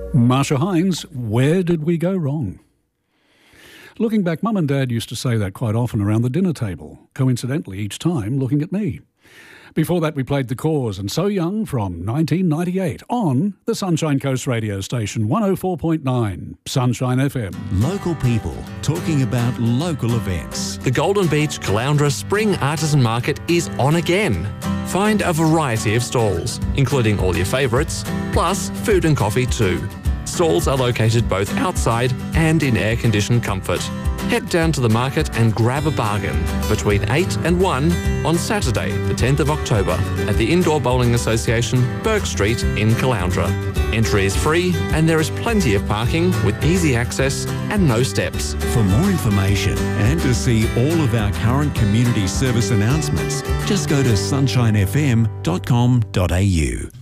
Marsha Hines, where did we go wrong? Looking back, Mum and Dad used to say that quite often around the dinner table, coincidentally each time looking at me. Before that, we played The Cause and So Young from 1998 on the Sunshine Coast radio station 104.9 Sunshine FM. Local people talking about local events. The Golden Beach Caloundra Spring Artisan Market is on again. Find a variety of stalls, including all your favourites, plus food and coffee too. Stalls are located both outside and in air-conditioned comfort. Head down to the market and grab a bargain between 8 and 1 on Saturday, the 10th of October at the Indoor Bowling Association, Burke Street in Caloundra. Entry is free and there is plenty of parking with easy access and no steps. For more information and to see all of our current community service announcements, just go to sunshinefm.com.au.